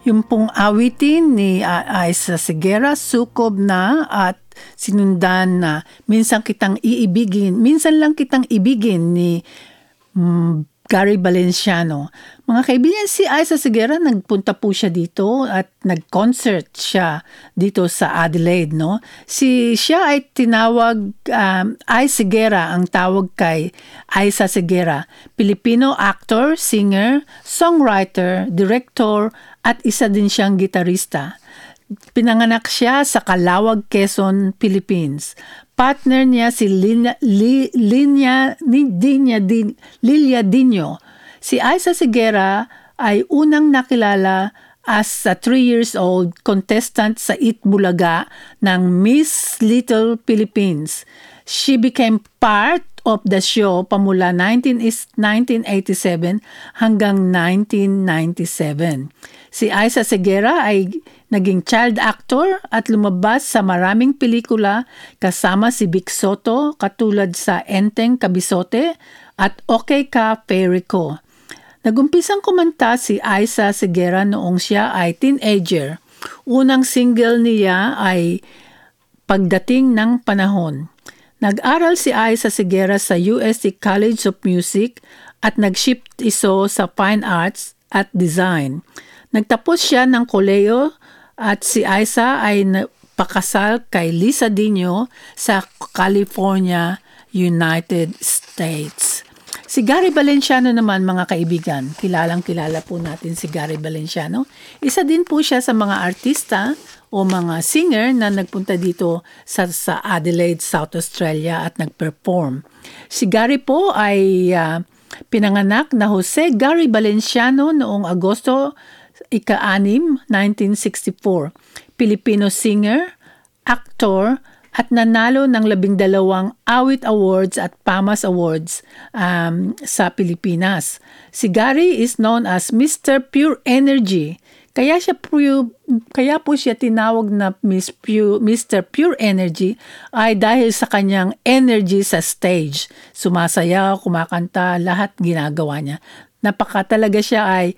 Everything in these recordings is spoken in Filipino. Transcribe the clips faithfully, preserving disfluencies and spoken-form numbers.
Yung pong awitin ni uh, Aisa Sigera, Sukob Na at sinundan na Minsan Kitang Iibigin, Minsan Lang Kitang Ibigin ni mm, Gary Valenciano. Mga kaibigan, si Aisa Sigera, nagpunta po siya dito at nag-concert siya dito sa Adelaide, no? Si siya ay tinawag um, Ai Sigera, ang tawag kay Aisa Sigera, Filipino actor, singer, songwriter, director at isa din siyang gitarista. Pinanganak siya sa Calawag, Quezon, Philippines. Partner niya si Linya, Li, Linya, Linya, Lilia Dino. Si Aisa Sigera ay unang nakilala as a three years old contestant sa Eat Bulaga ng Miss Little Philippines. She became part of the show pamula nineteen eighty-seven hanggang nineteen ninety-seven. Si Aisa Sigera ay naging child actor at lumabas sa maraming pelikula kasama si Vic Soto katulad sa Enteng Kabisote at Okay Ka Fairy Ko. Nagumpisang kumanta si Aisa Sigera noong siya ay teenager. Unang single niya ay Pagdating ng Panahon. Nag-aral si Aisa Sigera sa U S T College of Music at nag-shift iso sa Fine Arts at Design. Nagtapos siya ng koleyo at si Aisa ay pakasal kay Lisa Dino sa California, United States. Si Gary Valenciano naman, mga kaibigan, kilalang kilala po natin si Gary Valenciano. Isa din po siya sa mga artista o mga singer na nagpunta dito sa, sa Adelaide, South Australia at nag-perform. Si Gary po ay uh, pinanganak na Jose Gary Valenciano noong Agosto ika-anim, nineteen sixty-four. Filipino singer, actor, at nanalo ng labing dalawang Awit Awards at Pamas Awards um, sa Pilipinas. Si Gary is known as Mister Pure Energy. Kaya siya pure, kaya po siya tinawag na Miss Pure, Mister Pure Energy ay dahil sa kanyang energy sa stage. Sumasaya, kumakanta, lahat ginagawa niya. Napaka talaga siya ay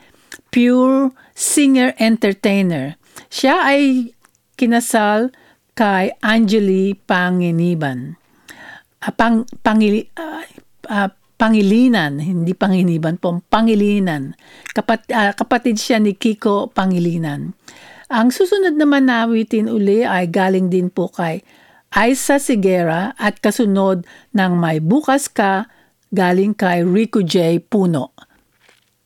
pure singer-entertainer. Siya ay kinasal kay Angeli Panginiban. Uh, pang, pangili, uh, uh, Pangilinan, hindi Panginiban po, Pangilinan. Kapat, uh, kapatid siya ni Kiko Pangilinan. Ang susunod naman na awitin uli ay galing din po kay Aisa Sigera at kasunod ng May Bukas Ka galing kay Rico J. Puno.